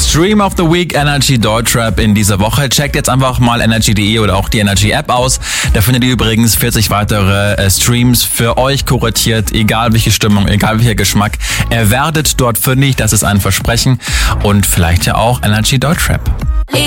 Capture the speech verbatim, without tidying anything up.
Stream of the Week Energy Deutschrap in dieser Woche. Checkt jetzt einfach mal energy punkt de oder auch die Energy App aus. Da findet ihr übrigens vierzig weitere äh, Streams für euch kuratiert, egal welche Stimmung, egal welcher Geschmack. Ihr werdet dort fündig, das ist ein Versprechen. Und vielleicht ja auch Energy Deutschrap.